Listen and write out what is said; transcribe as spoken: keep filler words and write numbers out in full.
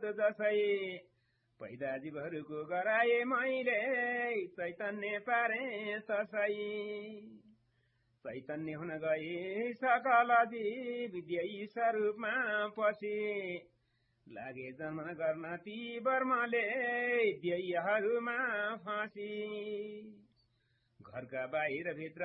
जसै पैदा जीवहरूको गराए मैले चैतन्य पारे ससै चैतन्य हुन गए सकल जीव विद्यै स्वरूपमा पछि लागे जन्म गर्न ती वर्मले ध्ययहरूमा फाँसी घरका बाहिर भित्र